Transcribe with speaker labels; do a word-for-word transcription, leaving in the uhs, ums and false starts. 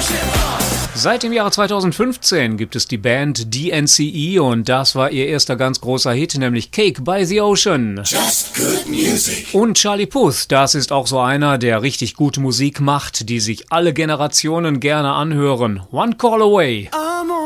Speaker 1: Seit dem Jahre zweitausendfünfzehn gibt es die Band D N C E und das war ihr erster ganz großer Hit, nämlich Cake by the Ocean.
Speaker 2: Just good music.
Speaker 1: Und Charlie Puth, das ist auch so einer, der richtig gute Musik macht, die sich alle Generationen gerne anhören. One Call Away.